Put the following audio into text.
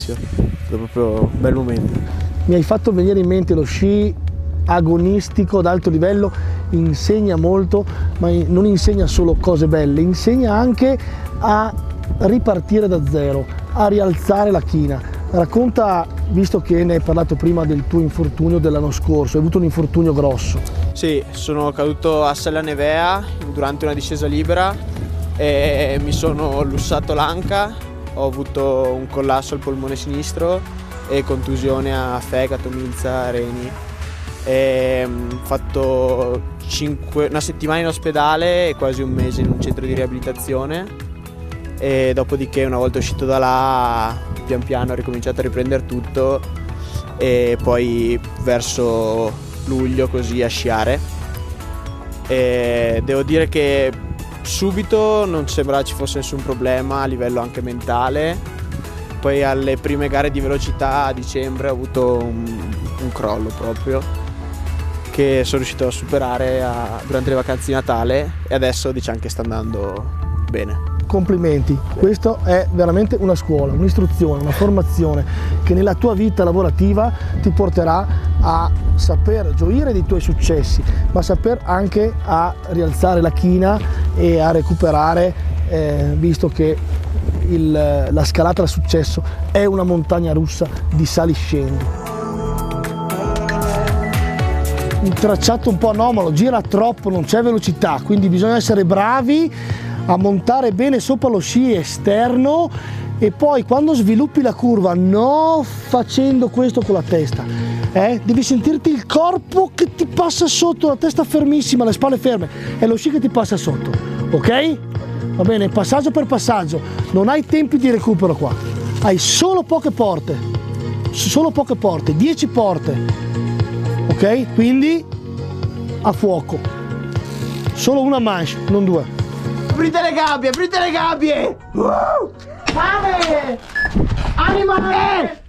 È proprio un bel momento. Mi hai fatto venire in mente lo sci agonistico ad alto livello, insegna molto, ma non insegna solo cose belle, insegna anche a ripartire da zero, a rialzare la china. Racconta, visto che ne hai parlato prima del tuo infortunio dell'anno scorso, hai avuto un infortunio grosso. Sì, sono caduto a Sella Nevea durante una discesa libera e mi sono lussato l'anca, ho avuto un collasso al polmone sinistro e contusione a fegato, milza, reni. Ho fatto una settimana in ospedale e quasi un mese in un centro di riabilitazione, e dopodiché, una volta uscito da là, pian piano ho ricominciato a riprendere tutto e poi verso luglio così a sciare. E devo dire che subito non sembrava ci fosse nessun problema a livello anche mentale. Poi alle prime gare di velocità a dicembre ho avuto un crollo proprio, che sono riuscito a superare durante le vacanze di Natale, e adesso diciamo che sta andando bene. Complimenti, questo è veramente una scuola, un'istruzione, una formazione che nella tua vita lavorativa ti porterà a saper gioire dei tuoi successi, ma saper anche a rialzare la china e a recuperare, visto che la scalata al successo è una montagna russa di sali scendi. Un tracciato un po' anomalo, gira troppo, non c'è velocità, quindi bisogna essere bravi a montare bene sopra lo sci esterno, e poi quando sviluppi la curva non facendo questo con la testa, devi sentirti il corpo che ti passa sotto, la testa fermissima, le spalle ferme, è lo sci che ti passa sotto, ok? Va bene, passaggio per passaggio, non hai tempi di recupero qua, hai solo poche porte, 10 porte, ok? Quindi a fuoco, solo una manche, non due. Aprite le gabbie, aprite le gabbie! Fame! Animale!